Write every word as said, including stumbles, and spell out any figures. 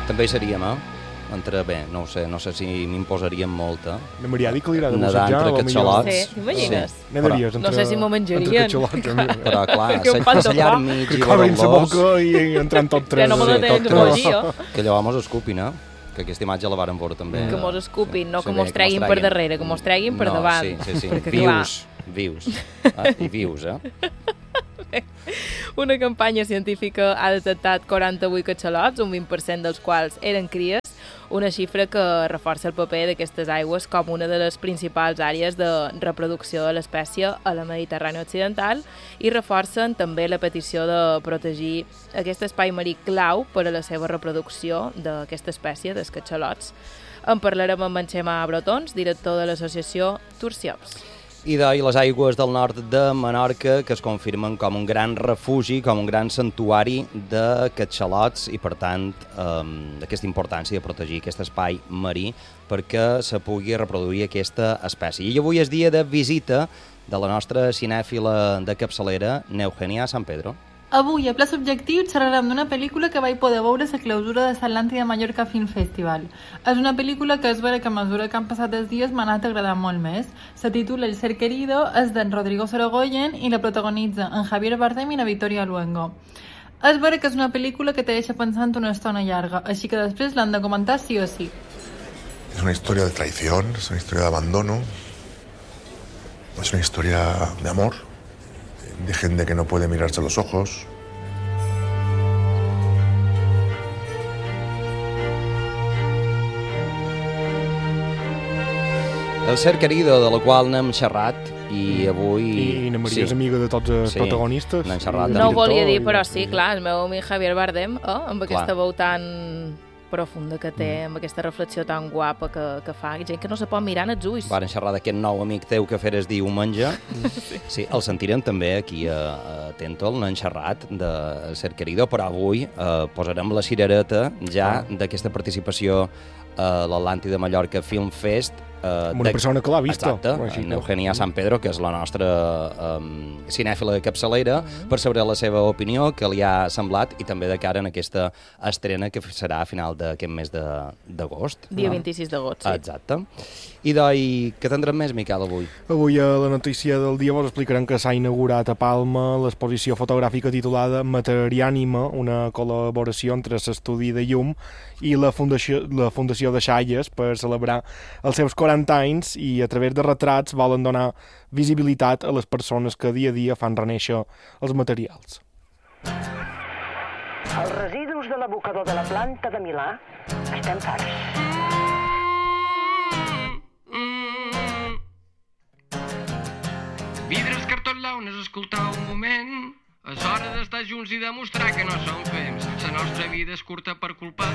També hi seríem, eh? Entre, bé, no ho sé, no sé si m'imposaríem molt, eh? La Maria dic que li agrada nedar bussejar, entre catxalots. Sí, t'imagines? Sí. Nedaries entre, no sé si m'ho menjarien. Però, clar, a llarg mig i obrint la l'olors... boca i entrant tot tres. Ja no me la tenen tot por jo. Que allò mos escupin, eh? Que aquesta imatge la varen veure també. Que mos escupin, no sí, que bé, mos treguin per darrere, que mos treguin per no, davant. Sí, sí, sí. Perquè, vius, vius. Ah, I vius, eh? Una campanya científica ha detectat quaranta-vuit catxalots, un vint per cent dels quals eren cries, una xifra que reforça el paper d'aquestes aigües com una de les principals àrees de reproducció de l'espècie a la Mediterrània Occidental i reforcen també la petició de protegir aquest espai marí clau per a la seva reproducció d'aquesta espècie, dels catxalots. En parlarem amb en Xema Brotons, director de l'associació Turciops. I d'ahir les aigües del nord de Menorca que es confirmen com un gran refugi, com un gran santuari de catxalots i, per tant, eh, aquesta importància de protegir aquest espai marí perquè se pugui reproduir aquesta espècie. I avui és dia de visita de la nostra cinèfila de capçalera, Neugenia San Pedro. Avui, a Pla Subjectiu, xerrarem d'una pel·lícula que vaig poder veure a la clausura de l'Atlàntida Mallorca Film Festival. És una pel·lícula que es vera que a mesura que han passat els dies m'ha anat agradant molt més. Se titula El ser querido, és d'en Rodrigo Sorogoyen i la protagonitza en Javier Bardem i la Victoria Luengo. És vera que és una pel·lícula que te deixa pensant una estona llarga, així que després l'han de comentar sí o sí. Es una historia de traición, es una historia de abandono, es una historia de amor, de gente que no puede mirarse a los ojos. El ser querido, de la qual n'hem xerrat, i avui... I na Maria és sí. amiga de tots els Sí, protagonistes. n'hem xerrat. No ho volia dir, i- però sí, clar, el meu amic Javier Bardem, eh, amb aquesta Clar. veu tan profunda que té, amb aquesta reflexió tan guapa que, que fa, gent que no se pot mirar en els ulls. Varen xerrar d'aquest nou amic teu que feres diumenge. Sí. Sí, el sentirem també aquí a, a Tentol, n'han xerrat de Ser Querido, però avui eh, posarem la cirereta ja Ah. d'aquesta participació a l'Atlàntida Mallorca Film Fest. Eh, Amb una de- persona que l'ha vista. Exacte, Així que- en Eugenia San Pedro, que és la nostra um, cinèfila de capçalera, per saber la seva opinió, que li ha semblat, i també de cara en aquesta estrena que serà a final d'aquest mes de- d'agost. Dia no? vint-i-sis d'agost, sí. Exacte. I d'ahir, què tindrem més, Miquel, avui? Avui a la notícia del dia vos explicarem que s'ha inaugurat a Palma l'exposició fotogràfica titulada Materiànima, una col·laboració entre l'estudi de llum i la Fundació, la Fundació de Xalles per celebrar els seus quaranta anys i a través de retrats volen donar visibilitat a les persones que dia a dia fan renéixer els materials. Els residus de l'abocador de la planta de Milà estem farts. Vidres, cartons, launes, escoltar un moment. És hora d'estar junts i demostrar que no som fems. La nostra vida és curta per culpa